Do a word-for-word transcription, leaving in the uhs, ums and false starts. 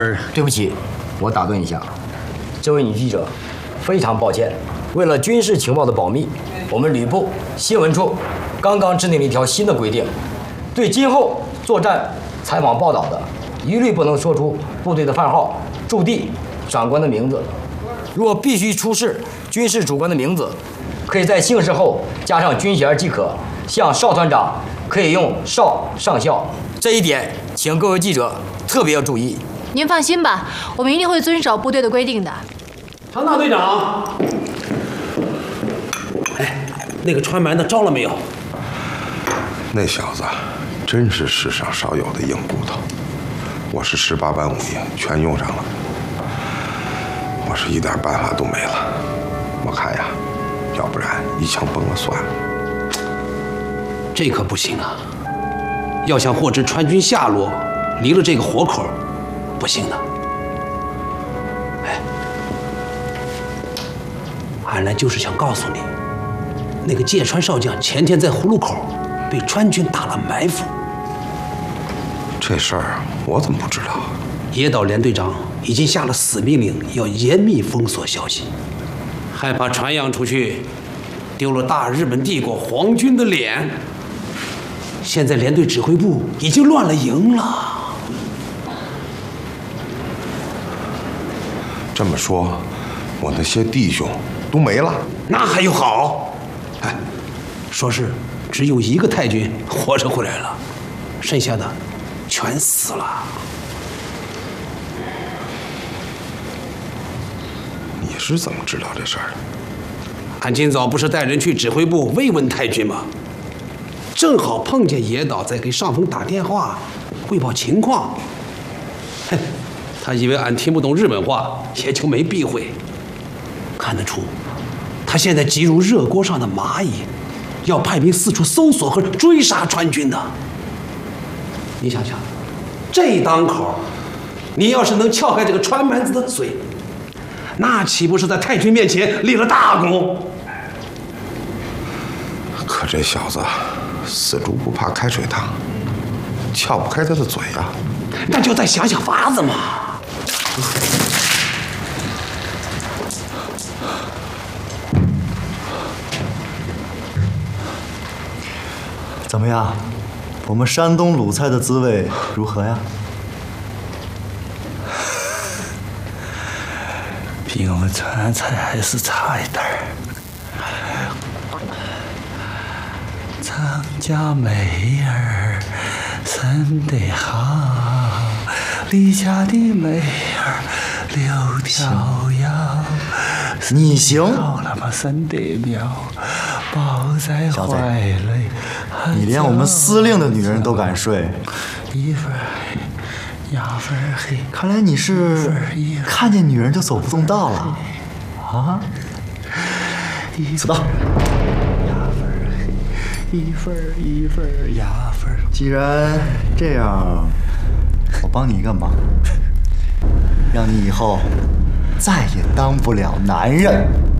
呃，对不起，我打断一下，这位女记者，非常抱歉，为了军事情报的保密，我们旅部新闻处刚刚制定了一条新的规定，对今后作战采访报道的，一律不能说出部队的番号、驻地、长官的名字。若必须出示军事主官的名字，可以在姓氏后加上军衔即可。像邵团长可以用邵上校，这一点请各位记者特别要注意。 您放心吧，我们一定会遵守部队的规定的。 常大队长，哎，那个穿蛮的招了没有？ 那小子真是世上少有的硬骨头，我是十八般武艺全用上了，我是一点办法都没了。我看呀，要不然一枪崩了算了。 这可不行啊！要想获知川军下落，离了这个活口，不行的。哎，俺来就是想告诉你，那个芥川少将前天在葫芦口被川军打了埋伏。 这事儿我怎么不知道？ 野岛连队长已经下了死命令，要严密封锁消息，害怕传扬出去，丢了大日本帝国皇军的脸。现在连队指挥部已经乱了营了。 这么说，我那些弟兄都没了？ 那还有好？哎，说是只有一个太君活着回来了，剩下的全死了。 你是怎么知道这事儿的？ 俺今早不是带人去指挥部慰问太君吗？正好碰见野岛在给上峰打电话汇报情况。哼，他以为俺听不懂日本话，也就没避讳。看得出，他现在急如热锅上的蚂蚁，要派兵四处搜索和追杀川军呢。你想想，这当口，你要是能撬开这个川蛮子的嘴，那岂不是在太君面前立了大功？ 可这小子死猪不怕开水烫，撬不开他的嘴啊！ 那就再想想法子嘛。 怎么样？我们山东鲁菜的滋味如何呀？ 比我们川菜还是差一点儿。张家妹儿生得好，李家的妹儿柳条腰。 你行， 那么生得妙，抱在怀里。 你连我们司令的女人都敢睡， 一份压份黑。 看来你是看见女人就走不动道了啊！此道。 一份一份压份。 既然这样，我帮你一个忙，让你以后再也当不了男人。